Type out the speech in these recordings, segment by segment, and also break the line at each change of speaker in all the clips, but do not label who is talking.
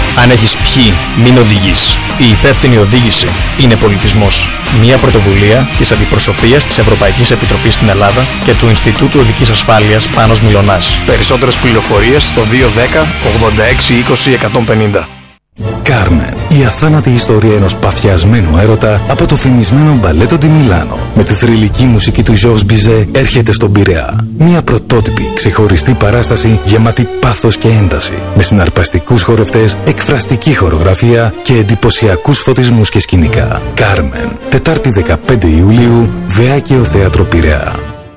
Αν έχεις πιει, μην οδηγείς. Η υπεύθυνη οδήγηση είναι πολιτισμός. Μια πρωτοβουλία της Αντιπροσωπείας της Ευρωπαϊκής Επιτροπής στην Ελλάδα και του Ινστιτούτου Οδικής Ασφάλειας Πάνος Μιλωνάς. Περισσότερες πληροφορίες στο 210 86 20 150.
Κάρμεν, η αθάνατη ιστορία ενός παθιασμένου έρωτα από το φημισμένο μπαλέτο τη Μιλάνο. Με τη θρυλική μουσική του Georges Bizet έρχεται στον Πειραιά. Μια πρωτότυπη, ξεχωριστή παράσταση γεμάτη πάθος και ένταση. Με συναρπαστικούς χορευτές, εκφραστική χορογραφία και εντυπωσιακούς φωτισμούς και σκηνικά. Κάρμεν, Τετάρτη 15 Ιουλίου, Βεάκαιο Θέατρο Πειραιά.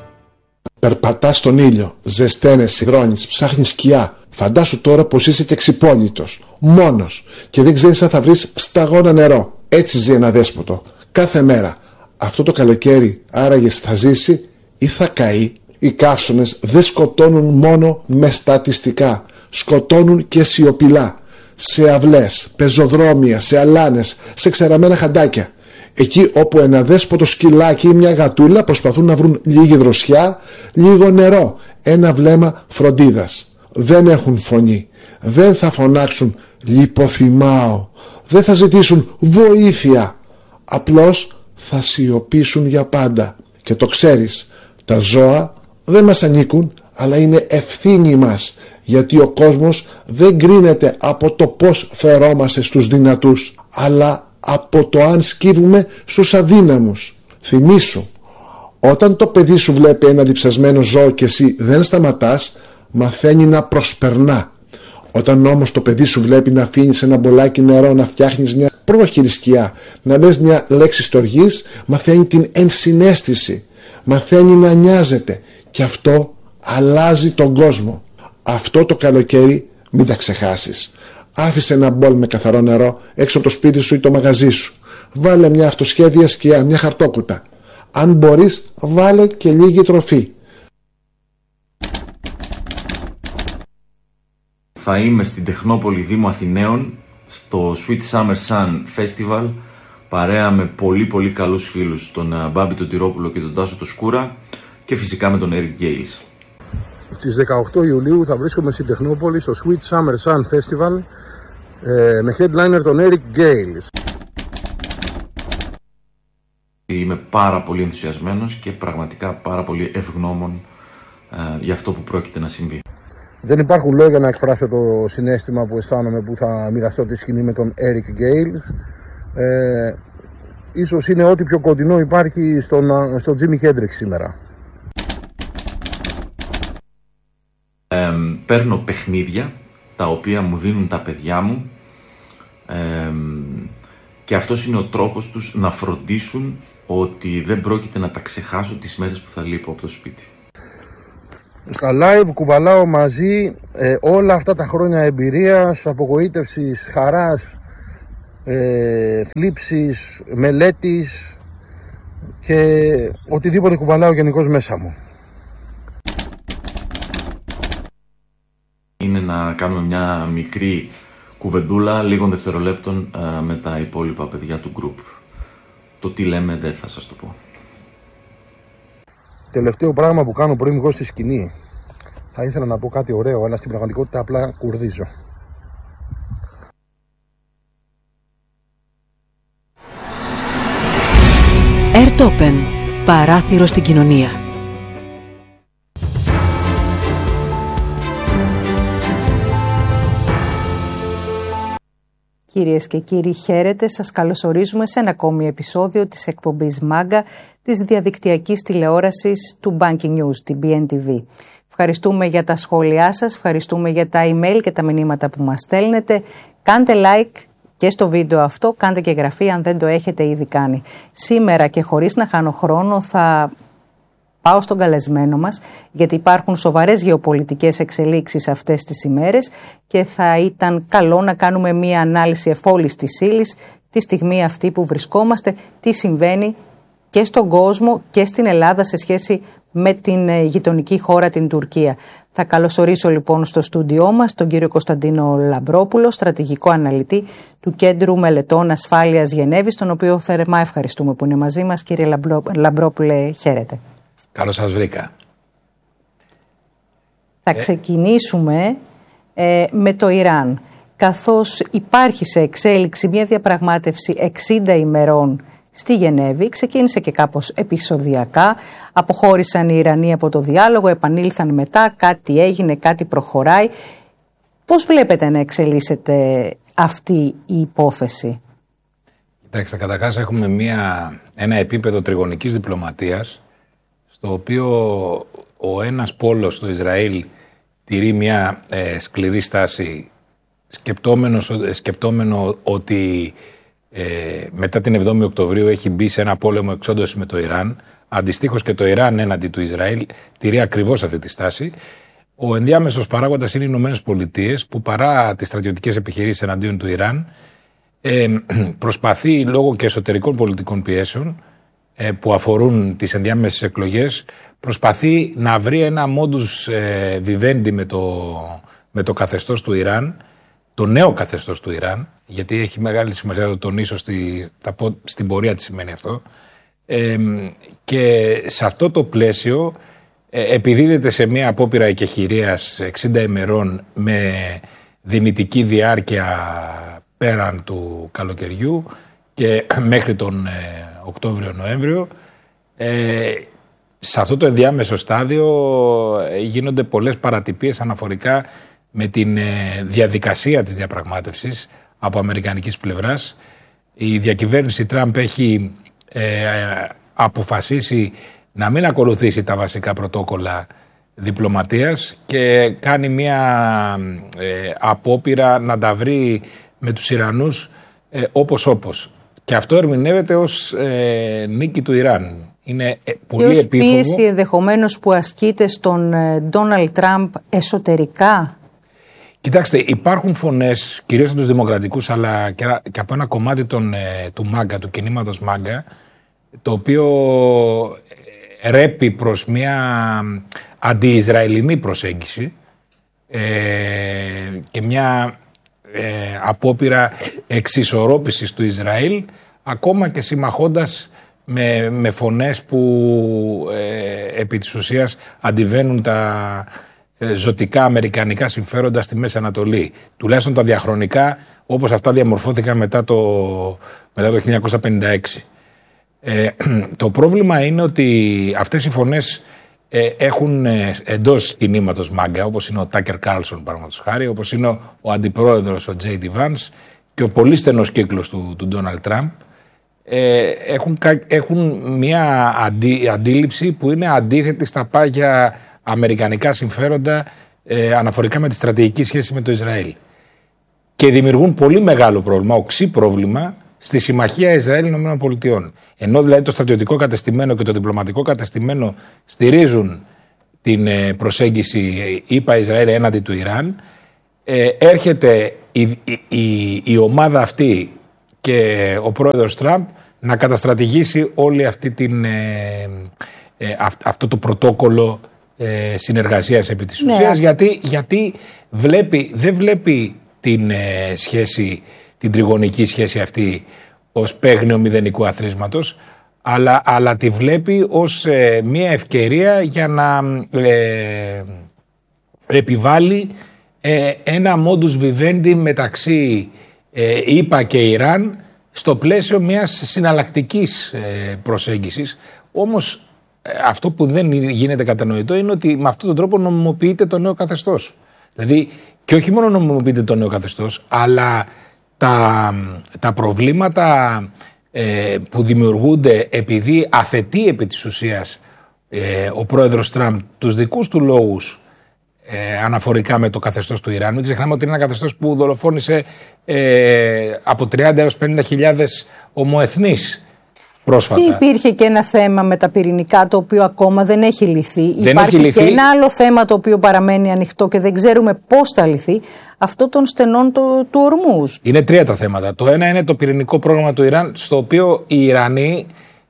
Περπατάς στον ήλιο, ζεσταίνεσαι, υδρώνεις, ψάχνεις σκιά. Φαντάσου τώρα πως είσαι και ξυπόλυτος, μόνος και δεν ξέρεις αν θα βρεις σταγόνα νερό. Έτσι ζει ένα δέσποτο, κάθε μέρα. Αυτό το καλοκαίρι άραγες θα ζήσει ή θα καεί? Οι καύσωνες δεν σκοτώνουν μόνο με στατιστικά, σκοτώνουν και σιωπηλά. Σε αυλές, πεζοδρόμια, σε αλάνες, σε ξεραμένα χαντάκια. Εκεί όπου ένα δέσποτο σκυλάκι ή μια γατούλα προσπαθούν να βρουν λίγη δροσιά, λίγο νερό, ένα βλέμμα φροντίδας. Δεν έχουν φωνή, δεν θα φωνάξουν λιποθυμάω, δεν θα ζητήσουν βοήθεια, απλώς θα σιωπήσουν για πάντα. Και το ξέρεις, τα ζώα δεν μας ανήκουν, αλλά είναι ευθύνη μας, γιατί ο κόσμος δεν κρίνεται από το πώς φερόμαστε στους δυνατούς, αλλά από το αν σκύβουμε στους αδύναμους. Θυμήσου, όταν το παιδί σου βλέπει ένα διψασμένο ζώο και εσύ δεν σταματάς, μαθαίνει να προσπερνά. Όταν όμως το παιδί σου βλέπει να αφήνεις ένα μπολάκι νερό, να φτιάχνεις μια πρόχειρη σκιά, να λες μια λέξη στοργής, μαθαίνει την ενσυναίσθηση, μαθαίνει να νοιάζεται και αυτό αλλάζει τον κόσμο. Αυτό το καλοκαίρι μην τα ξεχάσεις. Άφησε ένα μπολ με καθαρό νερό έξω από το σπίτι σου ή το μαγαζί σου. Βάλε μια αυτοσχέδια σκιά, μια χαρτόκουτα. Αν μπορείς, βάλε και λίγη τροφή.
Θα είμαι στην Τεχνόπολη Δήμου Αθηναίων στο Sweet Summer Sun Festival παρέα με πολύ καλούς φίλους, τον Μπάμπη τον Τυρόπουλο και τον Τάσο το Σκούρα και φυσικά με τον Eric Gales.
Στις 18 Ιουλίου θα βρίσκομαι στην Τεχνόπολη στο Sweet Summer Sun Festival με headliner τον Eric Gales.
Είμαι πάρα πολύ ενθουσιασμένος και πραγματικά πάρα πολύ ευγνώμων για αυτό που πρόκειται να συμβεί.
Δεν υπάρχουν λόγια να εκφράσω το συναίσθημα που αισθάνομαι που θα μοιραστώ τη σκηνή με τον Eric Gales. Ίσως είναι ό,τι πιο κοντινό υπάρχει στον Jimi Hendrix σήμερα.
Παίρνω παιχνίδια τα οποία μου δίνουν τα παιδιά μου και αυτός είναι ο τρόπος τους να φροντίσουν ότι δεν πρόκειται να τα ξεχάσω τις μέρες που θα λείπω από το σπίτι.
Στα live κουβαλάω μαζί όλα αυτά τα χρόνια εμπειρίας, απογοήτευσης, χαράς, θλίψης, μελέτης και οτιδήποτε κουβαλάω γενικώς μέσα μου.
Είναι να κάνουμε μια μικρή κουβεντούλα λίγων δευτερολέπτων με τα υπόλοιπα παιδιά του group. Το τι λέμε δεν θα σας το πω.
Τελευταίο πράγμα που κάνω πριν βγω στη σκηνή. Θα ήθελα να πω κάτι ωραίο, αλλά στην πραγματικότητα απλά κουρδίζω.
Airtopen. Παράθυρο στην κοινωνία.
Κυρίες και κύριοι, χαίρετε. Σας καλωσορίζουμε σε ένα ακόμη επεισόδιο της εκπομπής Μάγκα της διαδικτυακής τηλεόρασης του Banking News, την BNTV. Ευχαριστούμε για τα σχόλιά σας, ευχαριστούμε για τα email και τα μηνύματα που μας στέλνετε. Κάντε like και στο βίντεο αυτό, κάντε και εγγραφή αν δεν το έχετε ήδη κάνει. Σήμερα και χωρίς να χάνω χρόνο θα πάω στον καλεσμένο μας, γιατί υπάρχουν σοβαρές γεωπολιτικές εξελίξεις αυτές τις ημέρες και θα ήταν καλό να κάνουμε μία ανάλυση εφόλης της ύλης τη στιγμή αυτή που βρισκόμαστε, τι συμβαίνει και στον κόσμο και στην Ελλάδα σε σχέση με την γειτονική χώρα, την Τουρκία. Θα καλωσορίσω λοιπόν στο στούντιό μας τον κύριο Κωνσταντίνο Λαμπρόπουλο, στρατηγικό αναλυτή του Κέντρου Μελετών Ασφάλειας Γενέβης, τον οποίο θερμά ευχαριστούμε που είναι μαζί μας. Κύριε Λαμπρόπουλε, χαίρετε.
Καλώς σας βρήκα.
Θα ξεκινήσουμε με το Ιράν. καθώς υπάρχει σε εξέλιξη μια διαπραγμάτευση 60 ημερών στη Γενέβη. Ξεκίνησε και κάπως επεισοδιακά, αποχώρησαν οι Ιρανοί από το διάλογο, επανήλθαν μετά, κάτι έγινε, κάτι προχωράει. Πώς βλέπετε να εξελίσσεται αυτή η υπόθεση?
Κοιτάξτε, καταρχάς έχουμε ένα επίπεδο τριγωνικής διπλωματίας, στο οποίο ο ένας πόλος, το Ισραήλ, τηρεί μια σκληρή στάση, σκεπτόμενο ότι μετά την 7η Οκτωβρίου έχει μπει σε ένα πόλεμο εξόντωση με το Ιράν. Αντιστοίχως και το Ιράν έναντι του Ισραήλ τηρεί ακριβώς αυτή τη στάση. Ο ενδιάμεσος παράγοντας είναι οι Ηνωμένες Πολιτείες, που παρά τις στρατιωτικές επιχειρήσεις εναντίον του Ιράν προσπαθεί, λόγω και εσωτερικών πολιτικών πιέσεων που αφορούν τις ενδιάμεσες εκλογές, προσπαθεί να βρει ένα modus vivendi με το καθεστώς του Ιράν, το νέο καθεστώς του Ιράν, γιατί έχει μεγάλη σημασία να το τονίσω στην πορεία τι σημαίνει αυτό, και σε αυτό το πλαίσιο επιδίδεται σε μια απόπειρα εκεχηρίας 60 ημερών με δυνητική διάρκεια πέραν του καλοκαιριού και μέχρι τον Οκτώβριο-Νοέμβριο. Σε αυτό το ενδιάμεσο στάδιο γίνονται πολλές παρατυπίες αναφορικά με την διαδικασία της διαπραγμάτευσης από αμερικανικής πλευράς. Η διακυβέρνηση Τραμπ έχει αποφασίσει να μην ακολουθήσει τα βασικά πρωτόκολλα διπλωματίας και κάνει μια απόπειρα να τα βρει με τους Ιρανούς όπως. Και αυτό ερμηνεύεται ως νίκη του Ιράν. Είναι πολύ επίφοβο. Και ως
πίεση ενδεχομένως που ασκείται στον Ντόναλντ Τραμπ εσωτερικά.
Κοιτάξτε, υπάρχουν φωνές, κυρίως από τους δημοκρατικούς, αλλά και από ένα κομμάτι του ΜΑΓΚΑ, του κινήματος ΜΑΓΚΑ, το οποίο ρέπει προς μια αντι-Ισραηλινή προσέγγιση και μια απόπειρα εξισορρόπησης του Ισραήλ, ακόμα και συμμαχώντας με φωνές που επί της ουσίας αντιβαίνουν τα ζωτικά αμερικανικά συμφέροντα στη Μέση Ανατολή. Τουλάχιστον τα διαχρονικά, όπως αυτά διαμορφώθηκαν μετά το 1956. Το πρόβλημα είναι ότι αυτές οι φωνές έχουν εντός κινήματος ΜΑΓΚΑ, όπως είναι ο Τάκερ Κάρλσον, παραδείγματος χάρη, όπως είναι ο αντιπρόεδρος ο Τζέι Ντι Βάνς και ο πολύ στενός κύκλος του Ντόναλντ Τραμπ, έχουν μια αντίληψη που είναι αντίθετη στα πάγια αμερικανικά συμφέροντα αναφορικά με τη στρατηγική σχέση με το Ισραήλ. Και δημιουργούν πολύ μεγάλο πρόβλημα, οξύ πρόβλημα, στη συμμαχία Ισραήλ-ΗΠΑ. Ενώ δηλαδή το στρατιωτικό κατεστημένο και το διπλωματικό κατεστημένο στηρίζουν την προσέγγιση ΗΠΑ-Ισραήλ έναντι του Ιράν, έρχεται η ομάδα αυτή και ο πρόεδρος Τραμπ να καταστρατηγήσει όλη αυτή αυτό το πρωτόκολλο συνεργασίας επί της ουσίας, γιατί δεν βλέπει την σχέση, την τριγωνική σχέση αυτή ως παίγνιο μηδενικού αθροίσματος, αλλά τη βλέπει ως μια ευκαιρία για να επιβάλλει ένα modus vivendi μεταξύ ΗΠΑ και Ιράν στο πλαίσιο μιας συναλλακτικής προσέγγισης. Όμως αυτό που δεν γίνεται κατανοητό είναι ότι με αυτόν τον τρόπο νομιμοποιείται το νέο καθεστώς. Δηλαδή, και όχι μόνο νομιμοποιείται το νέο καθεστώς, αλλά τα προβλήματα που δημιουργούνται επειδή αθετεί επί της ουσίας ο πρόεδρος Τραμπ τους δικούς του λόγους αναφορικά με το καθεστώς του Ιράν. Μην ξεχνάμε ότι είναι ένα καθεστώς που δολοφόνησε από 30 έως 50.000 ομοεθνείς πρόσφατα. Και
υπήρχε και ένα θέμα με τα πυρηνικά, το οποίο ακόμα δεν έχει λυθεί. Υπάρχει και ένα άλλο θέμα το οποίο παραμένει ανοιχτό και δεν ξέρουμε πώς θα λυθεί, αυτό των στενών του Ορμούζ.
Είναι τρία τα θέματα. Το ένα είναι το πυρηνικό πρόγραμμα του Ιράν, στο οποίο οι Ιρανοί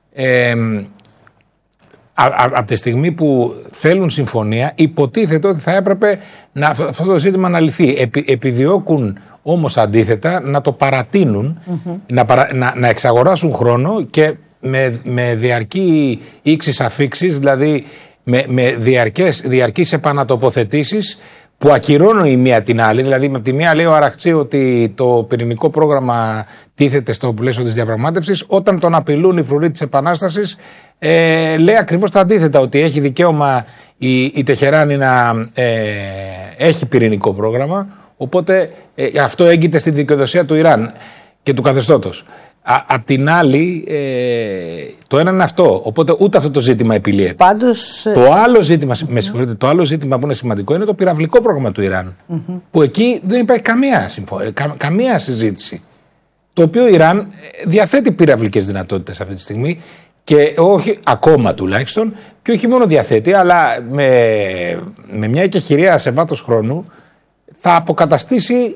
από τη στιγμή που θέλουν συμφωνία, υποτίθεται ότι θα έπρεπε αυτό το ζήτημα να λυθεί. Επιδιώκουν όμως αντίθετα να το παρατείνουν, να εξαγοράσουν χρόνο και με διαρκή ήξεις αφήξεις, δηλαδή με διαρκείς επανατοποθετήσεις που ακυρώνουν η μία την άλλη. Δηλαδή, με τη μία λέει ο Αραχτσί ότι το πυρηνικό πρόγραμμα τίθεται στο πλαίσιο της διαπραγμάτευσης. Όταν τον απειλούν οι φρουροί της Επανάστασης, λέει ακριβώς τα αντίθετα, ότι έχει δικαίωμα η Τεχεράνη να έχει πυρηνικό πρόγραμμα. Οπότε αυτό έγκυται στη δικαιοδοσία του Ιράν και του καθεστώτος. Απ' την άλλη, το ένα είναι αυτό. Οπότε ούτε αυτό το ζήτημα επιλύεται.
Πάντως,
το άλλο ζήτημα που είναι σημαντικό είναι το πυραυλικό πρόγραμμα του Ιράν. Που εκεί δεν υπάρχει καμία συζήτηση. Το οποίο Ιράν διαθέτει πυραυλικές δυνατότητες αυτή τη στιγμή, και όχι ακόμα τουλάχιστον, και όχι μόνο διαθέτει, αλλά με μια εκεχηρία σε βάθος χρόνου θα αποκαταστήσει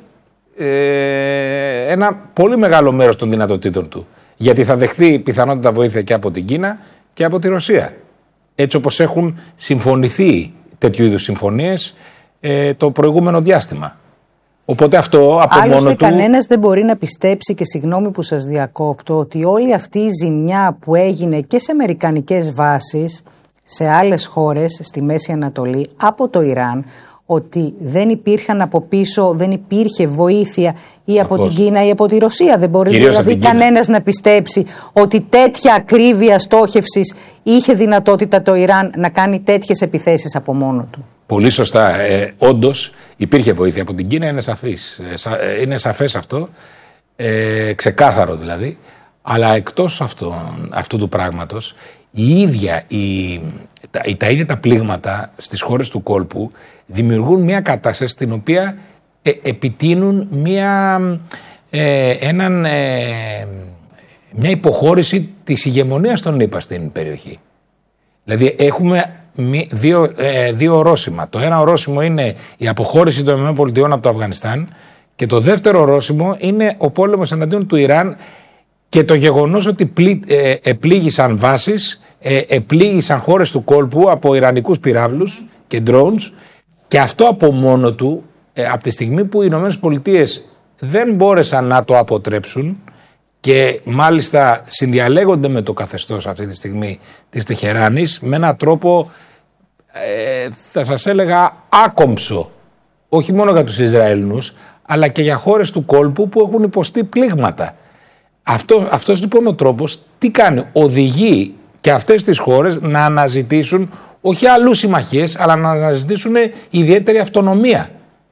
ένα πολύ μεγάλο μέρος των δυνατοτήτων του. Γιατί θα δεχθεί πιθανότητα βοήθεια και από την Κίνα και από τη Ρωσία. Έτσι όπως έχουν συμφωνηθεί τέτοιου είδους συμφωνίες το προηγούμενο διάστημα. Οπότε αυτό από
άλλωστε
μόνο του...
κανένας δεν μπορεί να πιστέψει, και συγγνώμη που σας διακόπτω, ότι όλη αυτή η ζημιά που έγινε και σε αμερικανικές βάσεις σε άλλες χώρες στη Μέση Ανατολή από το Ιράν, ότι δεν υπήρχαν από πίσω, δεν υπήρχε βοήθεια ή από την Κίνα ή από τη Ρωσία. Δεν μπορεί δηλαδή κανένας να πιστέψει ότι τέτοια ακρίβεια στόχευσης είχε δυνατότητα το Ιράν να κάνει τέτοιες επιθέσεις από μόνο του. Πολύ
σωστά. Όντως υπήρχε βοήθεια από την Κίνα, είναι σαφές αυτό, ξεκάθαρο δηλαδή. Αλλά εκτός αυτού του πράγματος, τα ίδια τα πλήγματα στις χώρες του κόλπου δημιουργούν μια κατάσταση στην οποία επιτείνουν μια υποχώρηση της ηγεμονίας των ΗΠΑ στην περιοχή. Δηλαδή έχουμε δύο ορόσημα. Το ένα ορόσημο είναι η αποχώρηση των ΗΠΑ από το Αφγανιστάν, και το δεύτερο ορόσημο είναι ο πόλεμος εναντίον του Ιράν και το γεγονός ότι επλήγησαν βάσεις, επλήγησαν χώρες του κόλπου από ιρανικούς πυράβλους και drones, και αυτό από μόνο του, από τη στιγμή που οι Ηνωμένες Πολιτείες δεν μπόρεσαν να το αποτρέψουν και μάλιστα συνδιαλέγονται με το καθεστώς αυτή τη στιγμή της Τεχεράνης με έναν τρόπο, θα σας έλεγα, άκομψο, όχι μόνο για τους Ισραηλινούς αλλά και για χώρες του κόλπου που έχουν υποστεί πλήγματα. Αυτός λοιπόν ο τρόπος τι κάνει? Οδηγεί και αυτές τις χώρες να αναζητήσουν όχι αλλού συμμαχίες, αλλά να αναζητήσουν ιδιαίτερη αυτονομία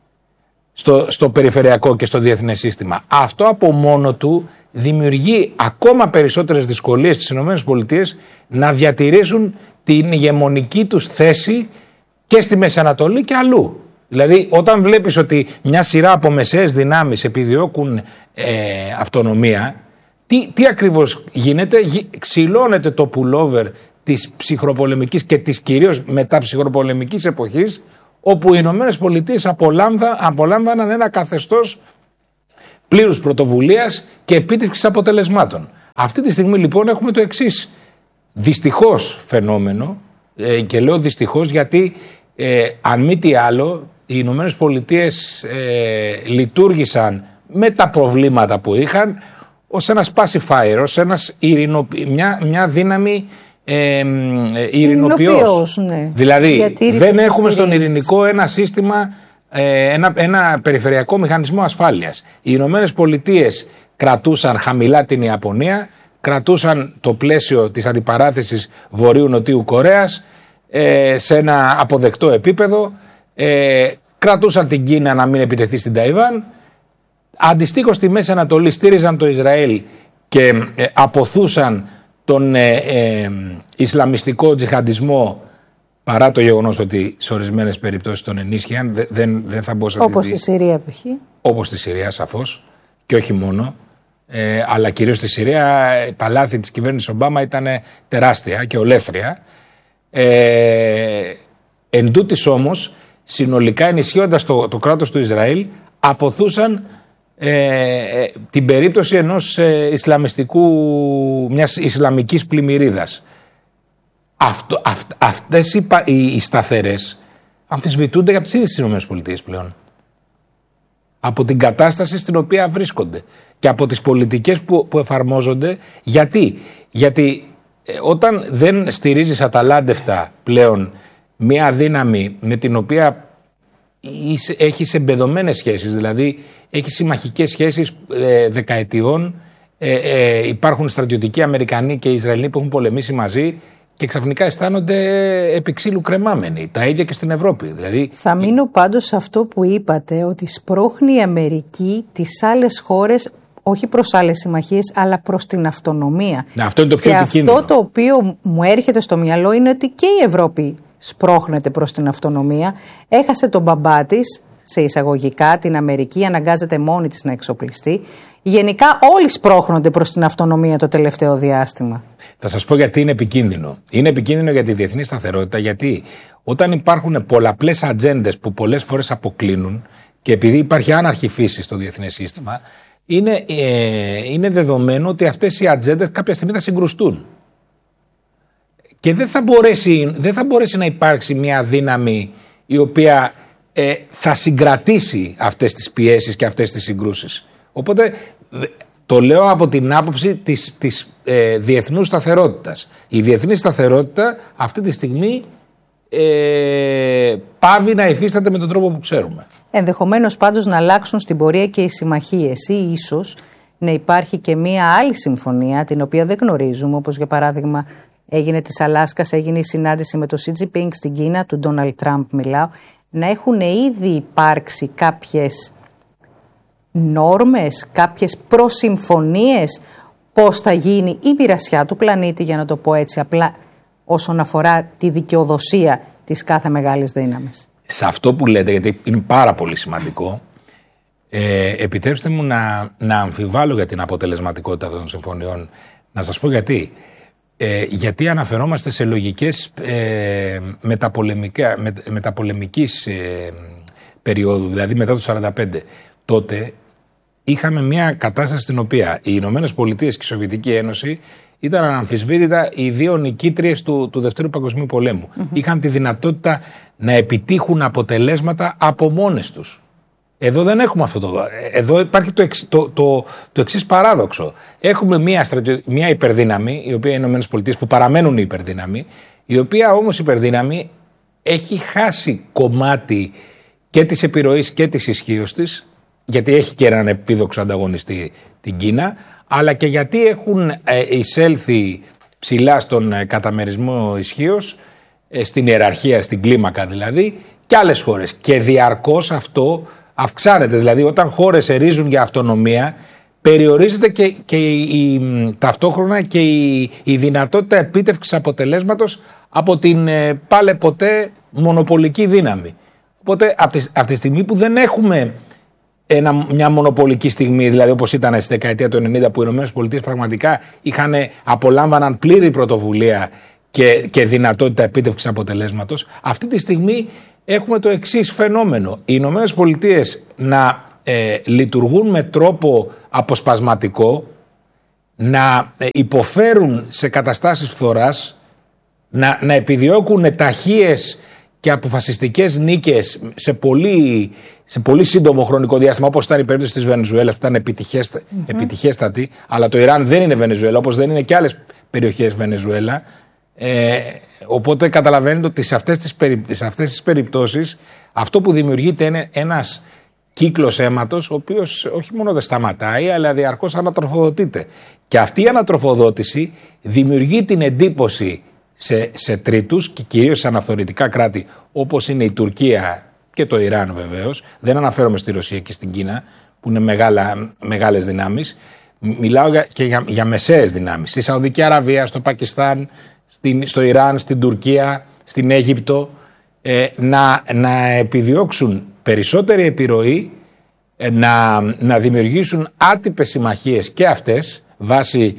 στο περιφερειακό και στο διεθνές σύστημα. Αυτό από μόνο του δημιουργεί ακόμα περισσότερες δυσκολίες στις ΗΠΑ να διατηρήσουν την ηγεμονική τους θέση και στη Μέση Ανατολή και αλλού. Δηλαδή όταν βλέπεις ότι μια σειρά από μεσαίες δυνάμεις επιδιώκουν αυτονομία, τι ακριβώς γίνεται? Ξυλώνεται το pullover της ψυχροπολεμικής και της κυρίως μεταψυχροπολεμικής εποχής, όπου οι Ηνωμένες Πολιτείες απολάμβαναν ένα καθεστώς πλήρους πρωτοβουλίας και επίτευξης αποτελεσμάτων. Αυτή τη στιγμή λοιπόν έχουμε το εξής δυστυχώς φαινόμενο, και λέω δυστυχώς γιατί αν μη τι άλλο οι Ηνωμένες Πολιτείες λειτουργήσαν με τα προβλήματα που είχαν ως ένας pacifier, ως μια δύναμη ειρηνοποιός. Ναι. Δηλαδή δεν έχουμε στον ειρηνικό ένα σύστημα, ένα περιφερειακό μηχανισμό ασφάλειας. Οι Ηνωμένες Πολιτείες κρατούσαν χαμηλά την Ιαπωνία, κρατούσαν το πλαίσιο της αντιπαράθεσης Βορείου-Νοτιού Κορέας σε ένα αποδεκτό επίπεδο, κρατούσαν την Κίνα να μην επιτεθεί στην Ταϊβάν, αντιστοίχως στη Μέση Ανατολή στήριζαν το Ισραήλ και αποθούσαν τον Ισλαμιστικό τζιχαντισμό, παρά το γεγονός ότι σε ορισμένες περιπτώσεις τον ενίσχυαν. Δεν θα μπω σε αυτή
όπως στη Συρία π.χ.
Όπως στη Συρία σαφώς, και όχι μόνο, αλλά κυρίως στη Συρία τα λάθη της κυβέρνησης Ομπάμα ήταν τεράστια και ολέθρια. Εν τούτης όμως, συνολικά ενισχύοντας το κράτος του Ισραήλ, αποθούσαν την περίπτωση ενός μιας Ισλαμικής πλημμυρίδας. Αυτές οι σταθερές αμφισβητούνται από τις ίδιες τις ΗΠΑ πλέον. Από την κατάσταση στην οποία βρίσκονται και από τις πολιτικές που εφαρμόζονται. Γιατί όταν δεν στηρίζεις αταλάντευτα πλέον μια δύναμη με την οποία έχεις εμπεδωμένες σχέσεις, δηλαδή έχεις συμμαχικές σχέσεις δεκαετιών, υπάρχουν στρατιωτικοί Αμερικανοί και Ισραηλοί που έχουν πολεμήσει μαζί και ξαφνικά αισθάνονται επί ξύλου κρεμάμενοι. Τα ίδια και στην Ευρώπη. Δηλαδή...
Θα μείνω πάντως σε αυτό που είπατε, ότι σπρώχνει η Αμερική τις άλλες χώρες, όχι προς άλλες συμμαχίες, αλλά προς την αυτονομία.
Αυτό είναι το πιο επικίνδυνο.
Και αυτό το οποίο μου έρχεται στο μυαλό είναι ότι και η Ευρώπη σπρώχνεται προς την αυτονομία. Έχασε τον μπαμπά της, σε εισαγωγικά, την Αμερική, αναγκάζεται μόνη της να εξοπλιστεί. Γενικά όλοι σπρώχνονται προς την αυτονομία το τελευταίο διάστημα.
Θα σας πω γιατί είναι επικίνδυνο. Είναι επικίνδυνο για τη διεθνή σταθερότητα, γιατί όταν υπάρχουν πολλαπλές ατζέντες που πολλές φορές αποκλίνουν και επειδή υπάρχει άναρχη φύση στο διεθνές σύστημα, είναι δεδομένο ότι αυτές οι ατζέντες κάποια στιγμή θα συγκρουστούν. Και δεν θα μπορέσει να υπάρξει μια δύναμη η οποία θα συγκρατήσει αυτές τις πιέσεις και αυτές τις συγκρούσεις. Οπότε το λέω από την άποψη της διεθνούς σταθερότητας. Η διεθνή σταθερότητα αυτή τη στιγμή πάβει να υφίσταται με τον τρόπο που ξέρουμε. Ενδεχομένως
πάντως να αλλάξουν στην πορεία και οι συμμαχίες ή ίσως να υπάρχει και μία άλλη συμφωνία την οποία δεν γνωρίζουμε, όπως για παράδειγμα έγινε της Αλάσκας, έγινε η συνάντηση με τον Xi Jinping στην Κίνα, του Donald Trump μιλάω, να έχουν ήδη υπάρξει κάποιες νόρμες, κάποιες προσυμφωνίες πώς θα γίνει η μοιρασιά του πλανήτη, για να το πω έτσι απλά, όσον αφορά τη δικαιοδοσία της κάθε μεγάλης δύναμης.
Σε αυτό που λέτε, γιατί είναι πάρα πολύ σημαντικό, επιτρέψτε μου να αμφιβάλλω για την αποτελεσματικότητα των συμφωνιών. Να σας πω γιατί. Γιατί αναφερόμαστε σε λογικές μεταπολεμικής περίοδου, δηλαδή μετά το 1945. Τότε είχαμε μια κατάσταση στην οποία οι Ηνωμένες Πολιτείες και η Σοβιετική Ένωση ήταν αναμφισβήτητα οι δύο νικήτριες του Δευτέρου Παγκοσμίου Πολέμου. Είχαν τη δυνατότητα να επιτύχουν αποτελέσματα από μόνες τους. Εδώ δεν έχουμε αυτό. Εδώ υπάρχει το εξής παράδοξο. Έχουμε μια υπερδύναμη, η οποία είναι οι Ηνωμένες Πολιτείες, που παραμένουν η υπερδύναμη, η οποία όμως υπερδύναμη έχει χάσει κομμάτι και της επιρροής και της ισχύως της, γιατί έχει και έναν επίδοξο ανταγωνιστή, την Κίνα, αλλά και γιατί έχουν εισέλθει ψηλά στον καταμερισμό ισχύως, στην ιεραρχία, στην κλίμακα δηλαδή, και άλλες χώρες. Και διαρκώς αυτό αυξάνεται. Δηλαδή, όταν χώρες ερίζουν για αυτονομία, περιορίζεται και ταυτόχρονα και η δυνατότητα επίτευξης αποτελέσματος από την πάλε ποτέ μονοπολική δύναμη. Οπότε, από τη στιγμή που δεν έχουμε μια μονοπολική στιγμή, δηλαδή όπως ήταν στη δεκαετία του 90, που οι ΗΠΑ πραγματικά απολάμβαναν πλήρη πρωτοβουλία και δυνατότητα επίτευξης αποτελέσματος, αυτή τη στιγμή έχουμε το εξής φαινόμενο. Οι Ηνωμένες Πολιτείες να λειτουργούν με τρόπο αποσπασματικό, να υποφέρουν σε καταστάσεις φθοράς, να επιδιώκουν ταχείες και αποφασιστικές νίκες σε πολύ σύντομο χρονικό διάστημα, όπως ήταν η περίπτωση της Βενεζουέλας, που ήταν επιτυχέστατη, αλλά το Ιράν δεν είναι Βενεζουέλα, όπως δεν είναι και άλλες περιοχές Βενεζουέλα. Οπότε καταλαβαίνετε ότι σε αυτές τις περιπτώσεις αυτό που δημιουργείται είναι ένας κύκλος αίματος, ο οποίος όχι μόνο δεν σταματάει, αλλά διαρκώς ανατροφοδοτείται. Και αυτή η ανατροφοδότηση δημιουργεί την εντύπωση σε τρίτους και κυρίως σε αναθωρητικά κράτη, όπως είναι η Τουρκία και το Ιράν βεβαίως. Δεν αναφέρομαι στη Ρωσία και στην Κίνα, που είναι μεγάλες δυνάμεις. Μιλάω και για μεσαίες δυνάμεις. Στη Σαουδική Αραβία, στο Πακιστάν, στο Ιράν, στην Τουρκία, στην Αίγυπτο, να επιδιώξουν περισσότερη επιρροή, να δημιουργήσουν άτυπες συμμαχίες και αυτές βάσει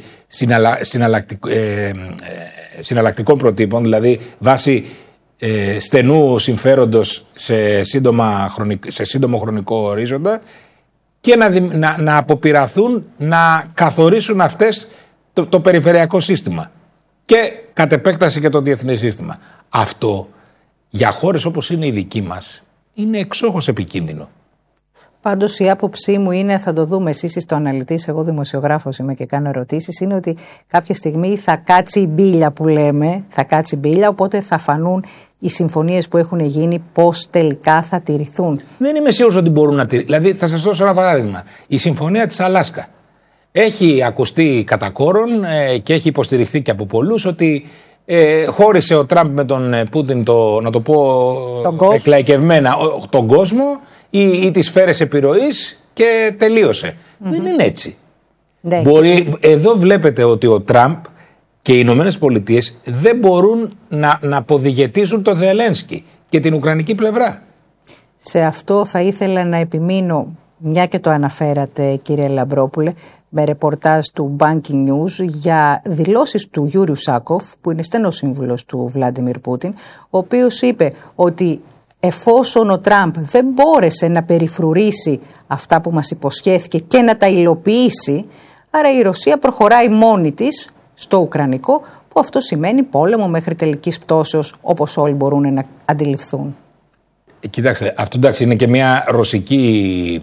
συναλλακτικών προτύπων, δηλαδή βάσει στενού συμφέροντος σε σύντομο χρονικό ορίζοντα, και να αποπειραθούν να καθορίσουν αυτές το περιφερειακό σύστημα και κατ' επέκταση και το διεθνές σύστημα. Αυτό για χώρες όπως είναι η δική μας είναι εξόχως επικίνδυνο.
Πάντως η άποψή μου είναι, θα το δούμε, εσείς είστε ο αναλυτής, εγώ δημοσιογράφος είμαι και κάνω ερωτήσεις, είναι ότι κάποια στιγμή θα κάτσει η μπίλια που λέμε, θα κάτσει η μπίλια, οπότε θα φανούν οι συμφωνίες που έχουν γίνει πώς τελικά θα τηρηθούν?
Δεν είμαι σίγουρος ότι μπορούν να τηρηθούν. Δηλαδή θα σας δώσω ένα παράδειγμα. Η συμφωνία της Αλάσκα έχει ακουστεί κατά κόρον και έχει υποστηριχθεί και από πολλούς ότι χώρισε ο Τραμπ με τον Πούτιν, να το πω εκλαϊκευμένα, τον κόσμο ή τις σφαίρες επιρροής και τελείωσε. Δεν είναι έτσι. Εδώ βλέπετε ότι ο Τραμπ και οι Ηνωμένες Πολιτείες δεν μπορούν να αποδιγετήσουν τον Ζελένσκι και την Ουκρανική πλευρά.
Σε αυτό θα ήθελα να επιμείνω, μια και το αναφέρατε κύριε Λαμπρόπουλε, με ρεπορτάζ του Banking News για δηλώσεις του Γιούριου Σάκοφ, που είναι στενός σύμβουλος του Βλάντιμιρ Πούτιν, ο οποίος είπε ότι εφόσον ο Τραμπ δεν μπόρεσε να περιφρουρήσει αυτά που μας υποσχέθηκε και να τα υλοποιήσει, άρα η Ρωσία προχωράει μόνη της στο Ουκρανικό, που αυτό σημαίνει πόλεμο μέχρι τελικής πτώσεως, όπως όλοι μπορούν να αντιληφθούν. Κοιτάξτε,
αυτό εντάξει είναι και μια ρωσική,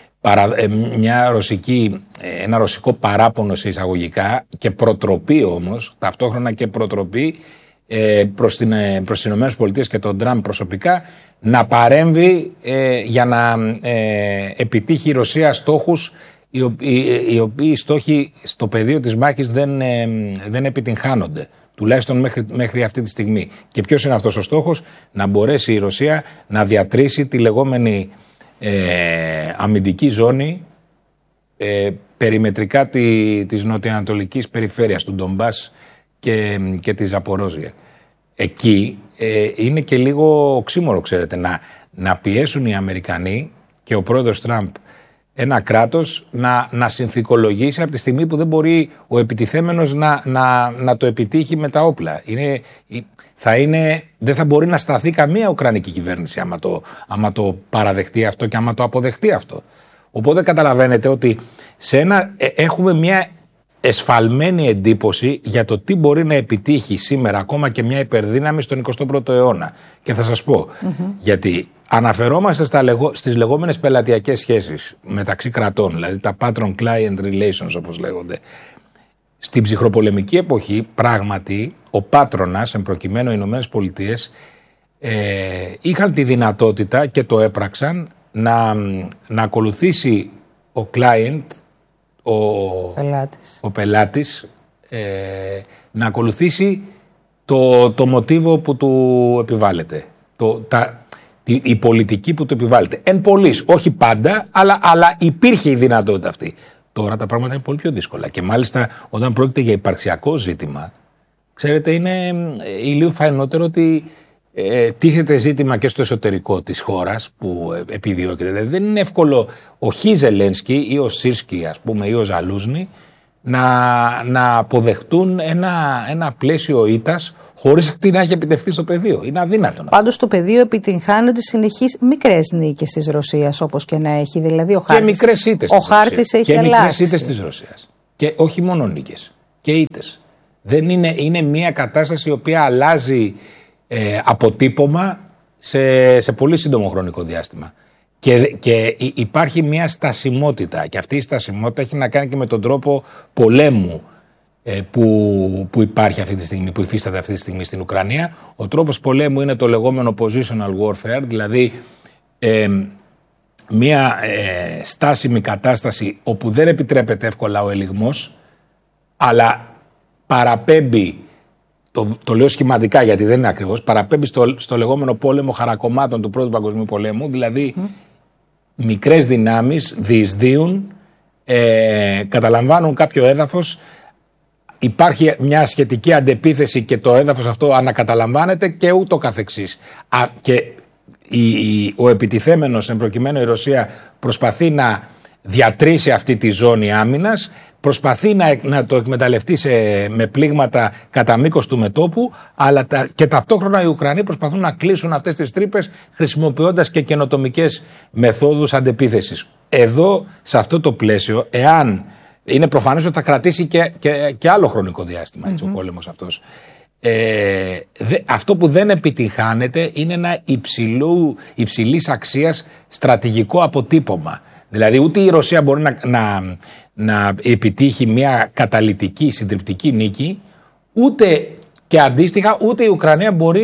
ένα ρωσικό παράπονο σε εισαγωγικά και προτροπή όμως, ταυτόχρονα και προτροπή προς τις Ηνωμένες Πολιτείες και τον Τραμπ προσωπικά να παρέμβει για να επιτύχει η Ρωσία στόχους οι οποίοι στόχοι στο πεδίο της μάχης δεν επιτυγχάνονται, τουλάχιστον μέχρι αυτή τη στιγμή. Και ποιος είναι αυτός ο στόχος? Να μπορέσει η Ρωσία να διατρήσει τη λεγόμενη αμυντική ζώνη περιμετρικά της νοτιοανατολικής περιφέρειας του Ντομπάς και της Ζαπορόζια. Εκεί είναι και λίγο οξύμορο, ξέρετε, να πιέσουν οι Αμερικανοί και ο πρόεδρος Τραμπ ένα κράτος να συνθηκολογήσει από τη στιγμή που δεν μπορεί ο επιτιθέμενος να το επιτύχει με τα όπλα. Δεν θα μπορεί να σταθεί καμία ουκρανική κυβέρνηση άμα το παραδεχτεί αυτό και άμα το αποδεχτεί αυτό. Οπότε καταλαβαίνετε ότι έχουμε μια εσφαλμένη εντύπωση για το τι μπορεί να επιτύχει σήμερα ακόμα και μια υπερδύναμη στον 21ο αιώνα. Και θα σας πω γιατί αναφερόμαστε στις λεγόμενες πελατειακές σχέσεις μεταξύ κρατών, δηλαδή τα patron-client relations όπως λέγονται. Στην ψυχροπολεμική εποχή πράγματι ο πάτρονας, εν προκειμένου οι Ηνωμένες Πολιτείες, είχαν τη δυνατότητα και το έπραξαν να ακολουθήσει ο client, ο πελάτης, να ακολουθήσει το μοτίβο που του επιβάλλεται, η πολιτική που του επιβάλλεται. Εν πολλοίς, όχι πάντα, αλλά υπήρχε η δυνατότητα αυτή. Τώρα τα πράγματα είναι πολύ πιο δύσκολα και μάλιστα όταν πρόκειται για υπαρξιακό ζήτημα, ξέρετε, είναι ηλίου φαϊνότερο ότι τίθεται ζήτημα και στο εσωτερικό της χώρας που επιδιώκεται. Δηλαδή δεν είναι εύκολο ο Ζελένσκι ή ο Σίρσκι, ας πούμε, ή ο Ζαλούζνη να αποδεχτούν ένα πλαίσιο ήττας χωρίς να έχει επιτευχθεί στο πεδίο. Είναι αδύνατο. Πάντως
στο πεδίο επιτυγχάνονται συνεχείς μικρές νίκες της Ρωσίας, όπως και να έχει. Δηλαδή ο χάρτης έχει αλλάξει. Και μικρές ήττες
της Ρωσίας. Και όχι μόνο νίκες. Και ήττες. Δεν είναι μια κατάσταση η οποία αλλάζει αποτύπωμα σε πολύ σύντομο χρονικό διάστημα. Και υπάρχει μια στασιμότητα. Και αυτή η στασιμότητα έχει να κάνει και με τον τρόπο πολέμου που υπάρχει αυτή τη στιγμή, που υφίσταται αυτή τη στιγμή στην Ουκρανία. Ο τρόπος πολέμου είναι το λεγόμενο positional warfare, δηλαδή μια στάσιμη κατάσταση όπου δεν επιτρέπεται εύκολα ο ελιγμός, αλλά παραπέμπει, το λέω σχηματικά γιατί δεν είναι ακριβώς, παραπέμπει στο λεγόμενο πόλεμο χαρακομμάτων του Πρώτου Παγκοσμίου Πολέμου, δηλαδή μικρές δυνάμεις διεισδύουν, καταλαμβάνουν κάποιο έδαφος, υπάρχει μια σχετική αντεπίθεση και το έδαφος αυτό ανακαταλαμβάνεται και ούτω καθεξής. Και ο επιτιθέμενος, εν προκειμένου η Ρωσία, προσπαθεί να διατρήσει αυτή τη ζώνη άμυνας, προσπαθεί να το εκμεταλλευτεί με πλήγματα κατά μήκος του μετώπου, αλλά και ταυτόχρονα οι Ουκρανοί προσπαθούν να κλείσουν αυτές τις τρύπες χρησιμοποιώντας και καινοτομικές μεθόδους αντεπίθεσης. Εδώ, σε αυτό το πλαίσιο, εάν είναι προφανές ότι θα κρατήσει και άλλο χρονικό διάστημα έτσι, ο πόλεμος αυτός. Αυτό που δεν επιτυγχάνεται είναι ένα υψηλής αξίας στρατηγικό αποτύπωμα. Δηλαδή ούτε η Ρωσία μπορεί να επιτύχει μια καταλυτική, συντριπτική νίκη, ούτε και αντίστοιχα ούτε η Ουκρανία μπορεί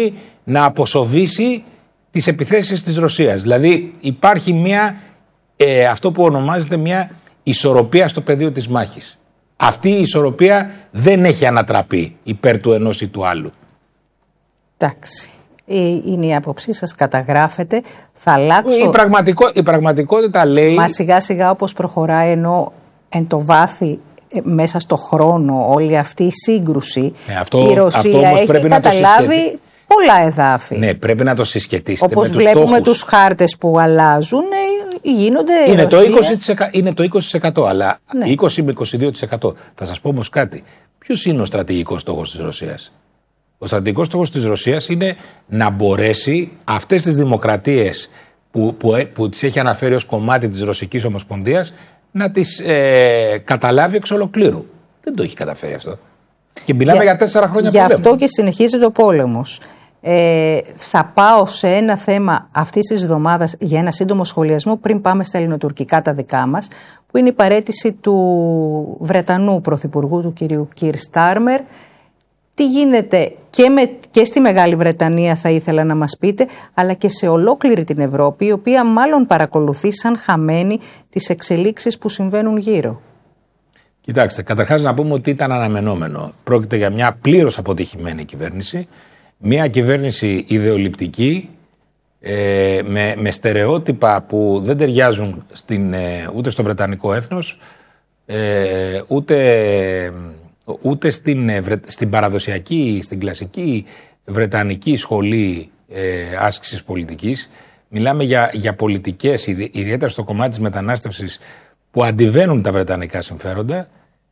να αποσοβήσει τις επιθέσεις της Ρωσίας. Δηλαδή υπάρχει αυτό που ονομάζεται μια ισορροπία στο πεδίο της μάχης. Αυτή η ισορροπία δεν έχει ανατραπεί υπέρ του ενός ή του άλλου.
Εντάξει. Είναι η άποψή σας, καταγράφεται. Θα αλλάξω.
Η πραγματικότητα λέει.
Μα σιγά σιγά όπως προχωράει, ενώ εν το βάθη μέσα στο χρόνο όλη αυτή η σύγκρουση, η Ρωσία έχει καταλάβει πολλά εδάφη.
Ναι, πρέπει να το συσχετίσετε.
Όπως βλέπουμε τους χάρτες που αλλάζουν, γίνονται.
Είναι το 20%, αλλά 20 με 22%. Θα σας πω όμως κάτι. Ποιος είναι ο στρατηγικός στόχος της Ρωσίας? Ο στρατηγικός στόχος της Ρωσίας είναι να μπορέσει αυτές τις δημοκρατίες που τις έχει αναφέρει ως κομμάτι της Ρωσικής Ομοσπονδίας να τις καταλάβει εξ ολοκλήρου. Δεν το έχει καταφέρει αυτό. Και μιλάμε για 4 χρόνια
πολέμου. Γι' αυτό και συνεχίζεται ο πόλεμος. Θα πάω σε ένα θέμα αυτής της εβδομάδας για ένα σύντομο σχολιασμό πριν πάμε στα ελληνοτουρκικά τα δικά μας, που είναι η παραίτηση του Βρετανού Πρωθυπουργού, του κυρίου Κιρ Στάρμερ. Τι γίνεται και στη Μεγάλη Βρετανία, θα ήθελα να μας πείτε, αλλά και σε ολόκληρη την Ευρώπη, η οποία μάλλον παρακολουθεί σαν χαμένη τις εξελίξεις που συμβαίνουν γύρω.
Κοιτάξτε, καταρχάς να πούμε ότι ήταν αναμενόμενο. Πρόκειται για μια πλήρως αποτυχημένη κυβέρνηση, μια κυβέρνηση ιδεολειπτική, με στερεότυπα που δεν ταιριάζουν ούτε στο βρετανικό έθνος, ούτε στην παραδοσιακή, στην κλασική βρετανική σχολή άσκησης πολιτικής. Μιλάμε για πολιτικές, ιδιαίτερα στο κομμάτι της μετανάστευσης, που αντιβαίνουν τα βρετανικά συμφέροντα.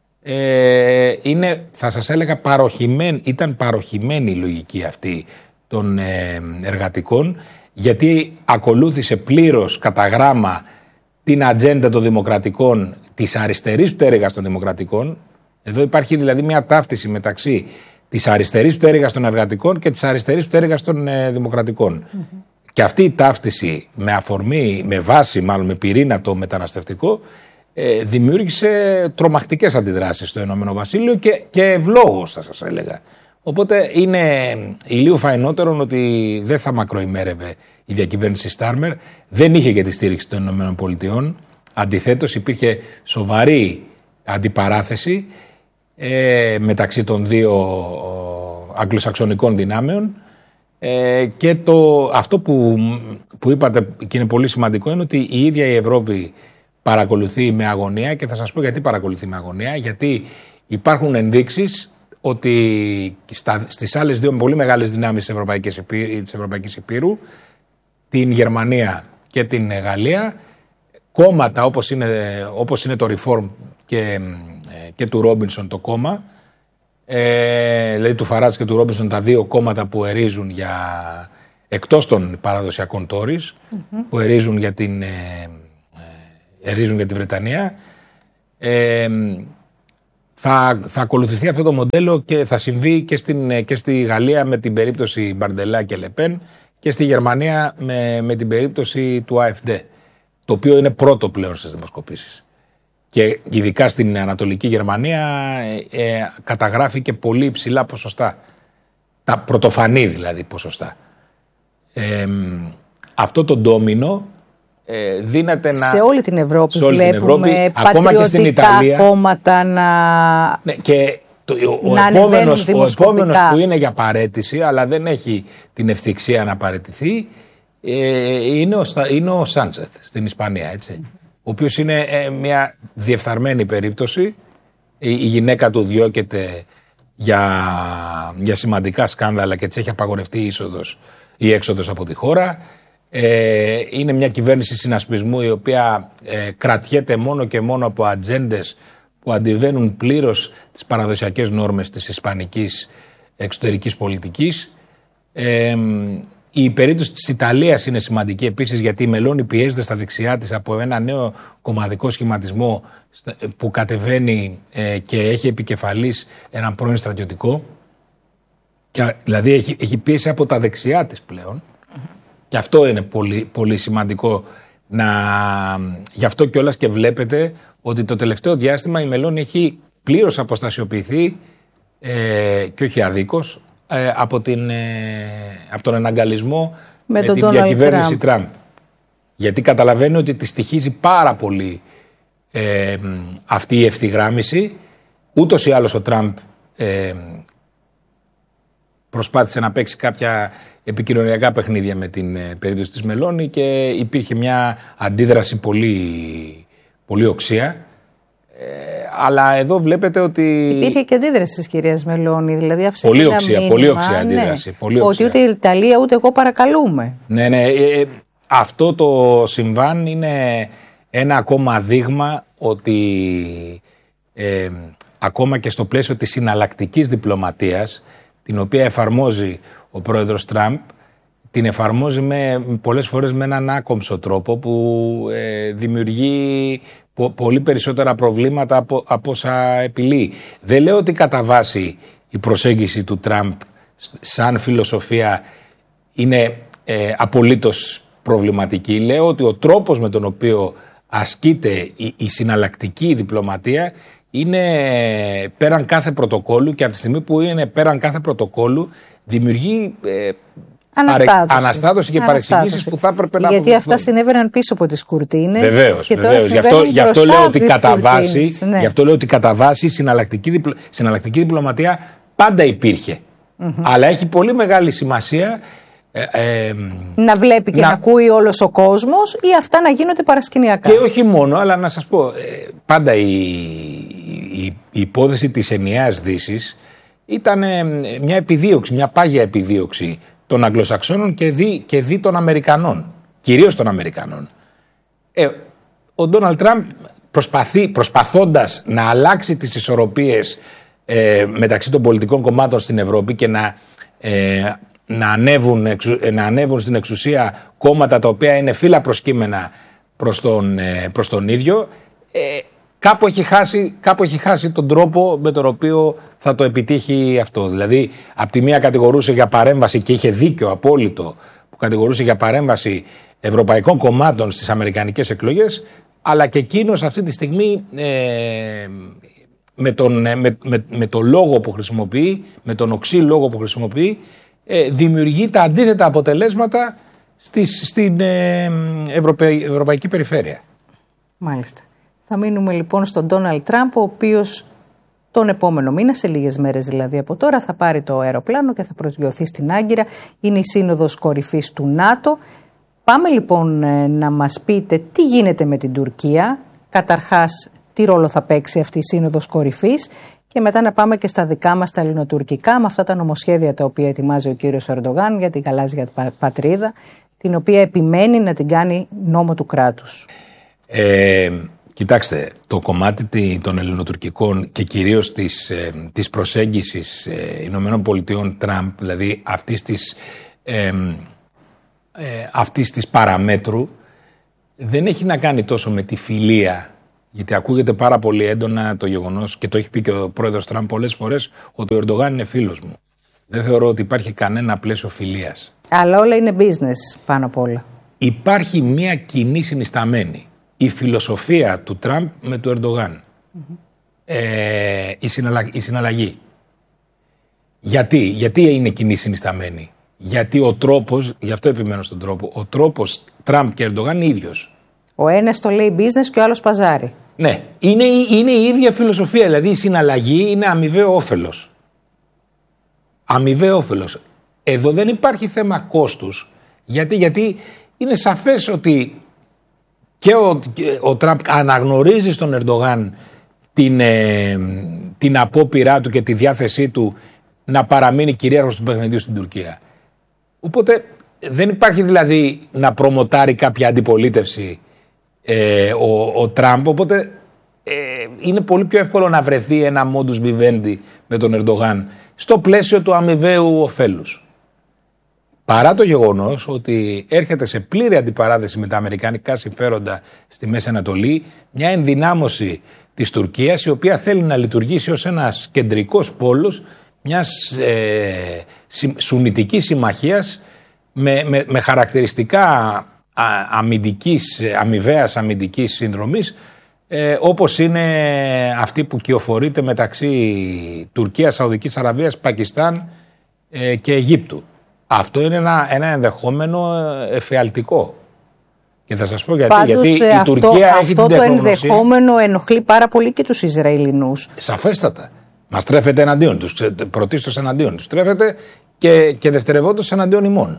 Θα σας έλεγα, ήταν παροχημένη η λογική αυτή των εργατικών, γιατί ακολούθησε πλήρως κατά γράμμα την ατζέντα των δημοκρατικών, της αριστερής πτέρυγας των δημοκρατικών. Εδώ υπάρχει δηλαδή μια ταύτιση μεταξύ της αριστερής πτέρυγας των εργατικών και της αριστερής πτέρυγας των δημοκρατικών. Mm-hmm. Και αυτή η ταύτιση με βάση, με πυρήνα το μεταναστευτικό, δημιούργησε τρομακτικές αντιδράσεις στο Ηνωμένο Βασίλειο και ευλόγως, θα σας έλεγα. Οπότε είναι ηλίου φαϊνότερον ότι δεν θα μακροημέρευε η διακυβέρνηση Στάρμερ, δεν είχε και τη στήριξη των Ηνωμένων Πολιτειών. Αντιθέτως, υπήρχε σοβαρή αντιπαράθεση μεταξύ των δύο αγγλοσαξονικών δυνάμεων, και αυτό που είπατε και είναι πολύ σημαντικό είναι ότι η ίδια η Ευρώπη παρακολουθεί με αγωνία, και θα σας πω γιατί παρακολουθεί με αγωνία. Γιατί υπάρχουν ενδείξεις ότι στις άλλες δύο πολύ μεγάλες δυνάμεις της Ευρωπαϊκής Υπήρου, την Γερμανία και την Γαλλία, κόμματα όπως είναι το Reform και του Ρόμπινσον το κόμμα, δηλαδή του Φαράτζ και του Ρόμπινσον, τα δύο κόμματα που ερίζουν εκτός των παραδοσιακών Τόρις, που ερίζουν για τη Βρετανία, θα ακολουθηθεί αυτό το μοντέλο και θα συμβεί και στη Γαλλία με την περίπτωση Μπαρντελά και Λεπέν, και στη Γερμανία με την περίπτωση του AfD, το οποίο είναι πρώτο πλέον στις δημοσκοπήσεις. Και ειδικά στην Ανατολική Γερμανία καταγράφει και πολύ υψηλά ποσοστά. Τα πρωτοφανή δηλαδή ποσοστά. Αυτό το ντόμινο δύναται
σε όλη την Ευρώπη
βλέπουμε
ακόμα και στην Ιταλία κόμματα
ναι, και ο επόμενος που είναι για παραίτηση αλλά δεν έχει την ευθυξία να παραιτηθεί είναι ο Σάντσεθ στην Ισπανία, έτσι. Ο οποίος είναι μια διεφθαρμένη περίπτωση. Η γυναίκα του διώκεται για σημαντικά σκάνδαλα και της έχει απαγορευτεί είσοδος ή έξοδος από τη χώρα. Είναι μια κυβέρνηση συνασπισμού η οποία κρατιέται μόνο και μόνο από ατζέντες που αντιβαίνουν πλήρως τις παραδοσιακές νόρμες της ισπανικής εξωτερικής πολιτικής. Η περίπτωση της Ιταλίας είναι σημαντική επίσης, γιατί η Μελώνη πιέζεται στα δεξιά της από ένα νέο κομματικό σχηματισμό που κατεβαίνει και έχει επικεφαλής έναν πρώην στρατιωτικό. Και, δηλαδή έχει πίεση από τα δεξιά της πλέον. Και αυτό είναι πολύ, πολύ σημαντικό. Γι' αυτό κιόλας και βλέπετε ότι το τελευταίο διάστημα η Μελώνη έχει πλήρως αποστασιοποιηθεί και όχι αδίκως από τον εναγκαλισμό με
τον
την διακυβέρνηση Τραμπ. Γιατί καταλαβαίνει ότι τη στοιχίζει πάρα πολύ αυτή η ευθυγράμμιση. Ούτως ή άλλως ο Τραμπ προσπάθησε να παίξει κάποια επικοινωνιακά παιχνίδια με την περίπτωση της Μελώνη και υπήρχε μια αντίδραση πολύ οξία. Αλλά εδώ βλέπετε ότι... Υπήρχε
και αντίδραση της κυρίας Μελώνη, δηλαδή αυτή
πολύ οξία αντίδραση.
Ναι,
πολύ οξία.
ότι ούτε η Ιταλία ούτε εγώ παρακαλούμε.
Ναι, αυτό το συμβάν είναι ένα ακόμα δείγμα ότι ακόμα και στο πλαίσιο της συναλλακτικής διπλωματίας, την οποία εφαρμόζει ο πρόεδρος Τραμπ, την εφαρμόζει πολλές φορές με έναν άκομψο τρόπο που δημιουργεί πολύ περισσότερα προβλήματα από όσα επιλύει. Δεν λέω ότι κατά βάση η προσέγγιση του Τραμπ σαν φιλοσοφία είναι απολύτως προβληματική. Λέω ότι ο τρόπος με τον οποίο ασκείται η συναλλακτική διπλωματία είναι πέραν κάθε πρωτοκόλλου και από τη στιγμή που είναι πέραν κάθε πρωτοκόλλου δημιουργεί αναστάτωση και παρεξηγήσεις που θα έπρεπε να
Γιατί αυτά συνέβαιναν πίσω από τις κουρτίνες.
Βεβαίως. Γι' αυτό λέω ότι κατά βάση η συναλλακτική διπλωματία πάντα υπήρχε. Αλλά έχει πολύ μεγάλη σημασία
να βλέπει και να ακούει όλος ο κόσμος ή αυτά να γίνονται παρασκηνιακά.
Και όχι μόνο, αλλά να σας πω, πάντα η υπόθεση της ενιαίας Δύσης ήταν μια επιδίωξη, μια πάγια επιδίωξη των Αγγλοσαξώνων και δι των Αμερικανών, κυρίως των Αμερικανών. Ο Ντόναλντ Τραμπ προσπαθώντας να αλλάξει τις ισορροπίες μεταξύ των πολιτικών κομμάτων στην Ευρώπη και να ανέβουν στην εξουσία κόμματα τα οποία είναι φύλλα προσκύμενα προς τον ίδιο, κάπου έχει χάσει τον τρόπο με τον οποίο θα το επιτύχει αυτό. Δηλαδή, από τη μία κατηγορούσε για παρέμβαση, και είχε δίκιο απόλυτο που κατηγορούσε για παρέμβαση ευρωπαϊκών κομμάτων στις αμερικανικές εκλογές, αλλά και εκείνος αυτή τη στιγμή με τον λόγο που χρησιμοποιεί, με τον οξύ λόγο που χρησιμοποιεί, δημιουργεί τα αντίθετα αποτελέσματα στην ευρωπαϊκή περιφέρεια.
Μάλιστα. Θα μείνουμε λοιπόν στον Ντόναλντ Τραμπ, ο οποίος τον επόμενο μήνα, σε λίγες μέρες δηλαδή από τώρα, θα πάρει το αεροπλάνο και θα προσγειωθεί στην Άγκυρα. Είναι η σύνοδος κορυφής του ΝΑΤΟ. Πάμε λοιπόν να μας πείτε τι γίνεται με την Τουρκία. Καταρχάς, τι ρόλο θα παίξει αυτή η σύνοδος κορυφής και μετά να πάμε και στα δικά μας τα ελληνοτουρκικά, με αυτά τα νομοσχέδια τα οποία ετοιμάζει ο κύριος Ερντογάν για την γαλάζια πατρίδα, την οποία επιμένει να την κάνει νόμο του κράτους.
Κοιτάξτε, το κομμάτι των ελληνοτουρκικών και κυρίως της προσέγγισης Ηνωμένων Πολιτειών Τραμπ, δηλαδή αυτής της παραμέτρου, δεν έχει να κάνει τόσο με τη φιλία, γιατί ακούγεται πάρα πολύ έντονα το γεγονός, και το έχει πει και ο πρόεδρος Τραμπ πολλές φορές, ότι ο Ερντογάν είναι φίλος μου. Δεν θεωρώ ότι υπάρχει κανένα πλαίσιο φιλίας. Αλλά
όλα είναι business πάνω απ' όλα.
Υπάρχει μια κοινή συνισταμένη. Η φιλοσοφία του Τραμπ με του Ερντογάν. Η συναλλαγή. Γιατί είναι κοινή συνισταμένη? Γιατί ο τρόπος, γι' αυτό επιμένω στον τρόπο, ο τρόπος Τραμπ και Ερντογάν είναι ίδιος.
Ο ένας το λέει business και ο άλλος παζάρι.
Ναι, είναι η ίδια φιλοσοφία, δηλαδή η συναλλαγή είναι αμοιβαίο όφελος. Αμοιβαίο όφελος. Εδώ δεν υπάρχει θέμα κόστους, γιατί είναι σαφές ότι και ο Τραμπ αναγνωρίζει στον Ερντογάν την απόπειρά του και τη διάθεσή του να παραμείνει κυρίαρχος του παιχνιδιού στην Τουρκία. Οπότε δεν υπάρχει δηλαδή να προμοτάρει κάποια αντιπολίτευση ο Τραμπ, οπότε είναι πολύ πιο εύκολο να βρεθεί ένα modus vivendi με τον Ερντογάν στο πλαίσιο του αμοιβαίου ωφέλους. Παρά το γεγονός ότι έρχεται σε πλήρη αντιπαράθεση με τα αμερικανικά συμφέροντα στη Μέση Ανατολή, μια ενδυνάμωση της Τουρκίας, η οποία θέλει να λειτουργήσει ως ένας κεντρικός πόλος μιας σουννιτικής συμμαχίας με χαρακτηριστικά αμοιβαίας αμυντικής συνδρομής, όπως είναι αυτή που κυοφορείται μεταξύ Τουρκίας, Σαουδικής Αραβίας, Πακιστάν και Αιγύπτου. Αυτό είναι ένα ενδεχόμενο εφιαλτικό. Και θα σας πω γιατί.
Πάντως,
γιατί η Τουρκία έχει την τεχνογνωσία.
Αυτό το ενδεχόμενο ενοχλεί πάρα πολύ και τους Ισραηλινούς.
Σαφέστατα. Μας τρέφεται εναντίον τους. Πρωτίστως εναντίον τους. Τρέφεται και δευτερευόντως εναντίον ημών.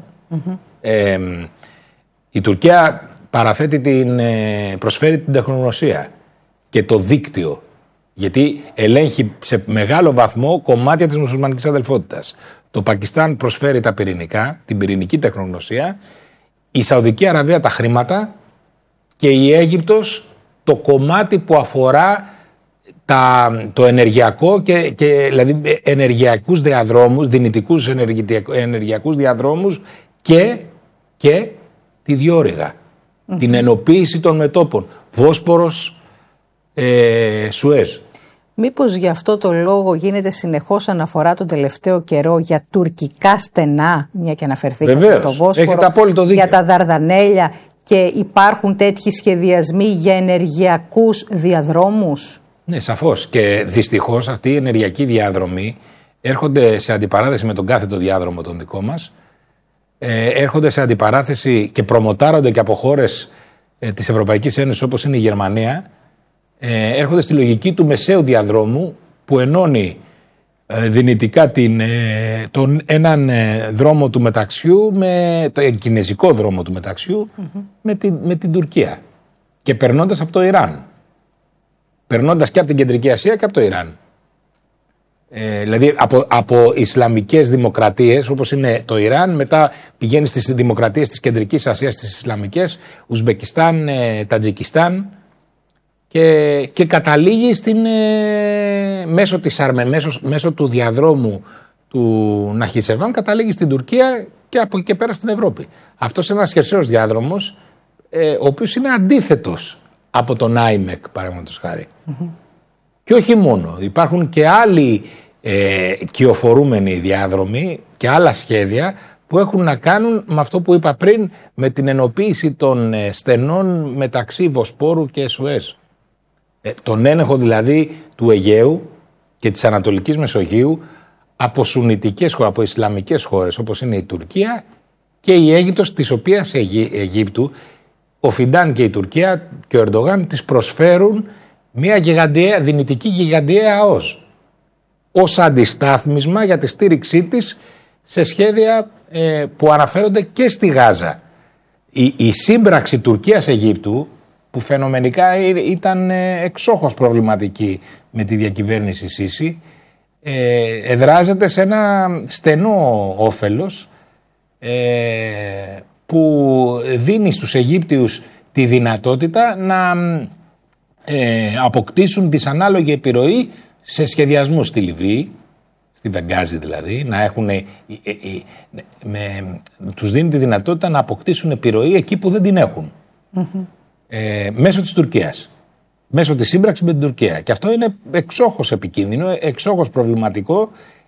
Η Τουρκία προσφέρει την τεχνογνωσία και το δίκτυο. Γιατί ελέγχει σε μεγάλο βαθμό κομμάτια της μουσουλμανικής αδελφότητας. Το Πακιστάν προσφέρει τα πυρηνικά, την πυρηνική τεχνογνωσία, η Σαουδική Αραβία τα χρήματα και η Αίγυπτος το κομμάτι που αφορά το ενεργειακό και δηλαδή ενεργειακούς διαδρόμους, δυνητικούς ενεργειακούς διαδρόμους και τη διόρυγα, την ενοποίηση των μετώπων, Βόσπορος, Σουέζ.
Μήπως γι' αυτό το λόγο γίνεται συνεχώς αναφορά τον τελευταίο καιρό για τουρκικά στενά, μια και αναφερθήκαμε στο Βόσπορο, για τα Δαρδανέλια, και υπάρχουν τέτοιοι σχεδιασμοί για ενεργειακούς διαδρόμους?
Ναι, σαφώς. Και δυστυχώς αυτοί οι ενεργειακοί διάδρομοι έρχονται σε αντιπαράθεση με τον κάθετο διάδρομο τον δικό μας, έρχονται σε αντιπαράθεση και προμοτάρονται και από χώρες της Ευρωπαϊκής Ένωσης όπως είναι η Γερμανία, έρχονται στη λογική του μεσαίου διαδρόμου που ενώνει δυνητικά έναν δρόμο του μεταξιού, το κινέζικο δρόμο του μεταξιού, με την Τουρκία και περνώντας από το Ιράν. Περνώντας και από την Κεντρική Ασία και από το Ιράν. Δηλαδή από Ισλαμικές δημοκρατίες όπως είναι το Ιράν, μετά πηγαίνει στις δημοκρατίες της Κεντρικής Ασίας, στις Ισλαμικές, Ουσμπεκιστάν, Τατζικιστάν, και καταλήγει μέσω του διαδρόμου του Ναχισεβάν, καταλήγει στην Τουρκία και από εκεί και πέρα στην Ευρώπη. Αυτός είναι ένας χερσαίος διάδρομος, ο οποίος είναι αντίθετος από τον ΆΙΜΕΚ, παραδείγματος χάρη. Και όχι μόνο, υπάρχουν και άλλοι κυοφορούμενοι διάδρομοι και άλλα σχέδια που έχουν να κάνουν με αυτό που είπα πριν, με την ενοποίηση των στενών μεταξύ Βοσπόρου και Σουέζ. Τον έλεγχο δηλαδή του Αιγαίου και της Ανατολικής Μεσογείου από σουνιτικές χώρες, από Ισλαμικές χώρες όπως είναι η Τουρκία και η Αίγυπτος, της οποίας Αιγύπτου ο Φιντάν και η Τουρκία και ο Ερντογάν της προσφέρουν μια δυνητική γιγαντιαία ως αντιστάθμισμα για τη στήριξή της σε σχέδια που αναφέρονται και στη Γάζα. Η σύμπραξη Τουρκίας-Αιγύπτου, που φαινομενικά ήταν εξόχως προβληματική με τη διακυβέρνηση Σίση, εδράζεται σε ένα στενό όφελος που δίνει στους Αιγύπτιους τη δυνατότητα να αποκτήσουν δυσανάλογη επιρροή σε σχεδιασμούς στη Λιβύη, στη Βεγγάζη δηλαδή, να έχουν, τους δίνει τη δυνατότητα να αποκτήσουν επιρροή εκεί που δεν την έχουν. Μέσω της Τουρκίας, μέσω της σύμπραξης με την Τουρκία. Και αυτό είναι εξόχως επικίνδυνο, εξόχως προβληματικό